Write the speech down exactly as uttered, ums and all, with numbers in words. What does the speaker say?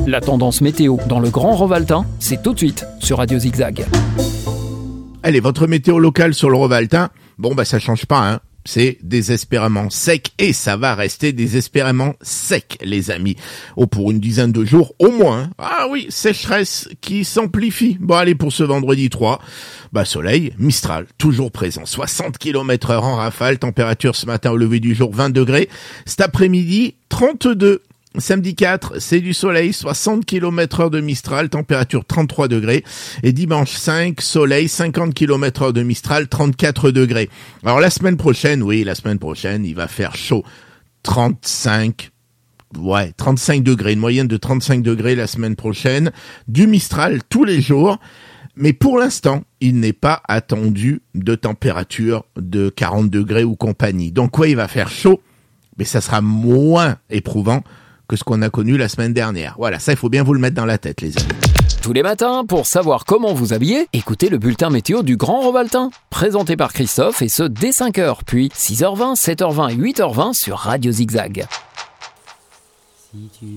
La tendance météo dans le Grand Rovaltain, c'est tout de suite sur Radio Zigzag. Allez, votre météo locale sur le Rovaltain, bon bah ça change pas, hein. C'est désespérément sec et ça va rester désespérément sec, les amis. Oh, pour une dizaine de jours au moins. Ah oui, sécheresse qui s'amplifie. Bon, allez, pour ce vendredi trois, bah soleil, Mistral, toujours présent. soixante kilomètres heure en rafale, température ce matin au lever du jour vingt degrés. Cet après-midi, trente-deux. Samedi quatre, c'est du soleil, soixante kilomètres heure de Mistral, température trente-trois degrés. Et dimanche cinq, soleil, cinquante kilomètres heure de Mistral, trente-quatre degrés. Alors la semaine prochaine, oui, la semaine prochaine, il va faire chaud. trente-cinq, ouais, trente-cinq degrés, une moyenne de trente-cinq degrés la semaine prochaine. Du Mistral tous les jours. Mais pour l'instant, il n'est pas attendu de température de quarante degrés ou compagnie. Donc ouais, il va faire chaud, mais ça sera moins éprouvant que ce qu'on a connu la semaine dernière. Voilà, ça, il faut bien vous le mettre dans la tête, les amis. Tous les matins, pour savoir comment vous habiller, écoutez le bulletin météo du Grand Rovaltain, présenté par Christophe, et ce dès cinq heures, puis six heures vingt, sept heures vingt et huit heures vingt sur Radio Zigzag. Si tu